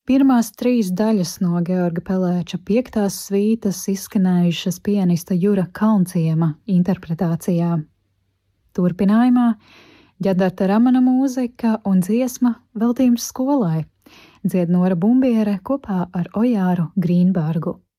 Pirmās 3 daļas no Georga Pelēča 5. svītas izskanējušas pianista Jura Kalnciema interpretācijā. Turpinājumā Ģedarta Ramana mūzika un dziesma veltījums skolai, dzied Nora Bumbiere kopā ar Ojāru Grīnbergu.